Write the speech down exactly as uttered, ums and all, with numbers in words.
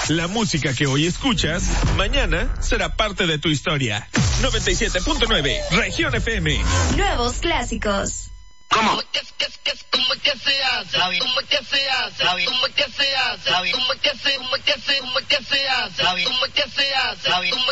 La música que hoy escuchas, mañana será parte de tu historia. noventa y siete punto nueve, Región F M. Nuevos clásicos. ¿Cómo? ¿Cómo que se hace? ¿Cómo que se hace? ¿Cómo que se hace? ¿Cómo que se, cómo que se, cómo que se hace? ¿Cómo que se hace?